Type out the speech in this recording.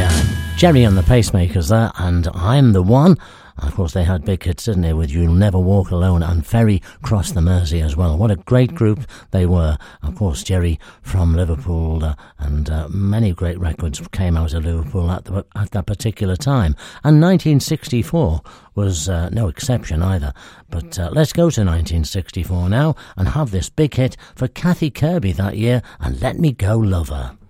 Jerry and the Pacemakers there, and I'm the One. Of course, they had big hits, didn't they, with You'll Never Walk Alone and Ferry Cross the Mersey as well. What a great group they were. Of course, Jerry from Liverpool, and many great records came out of Liverpool at that particular time. And 1964 was no exception either. But let's go to 1964 now and have this big hit for Kathy Kirby that year, and Let Me Go Lover.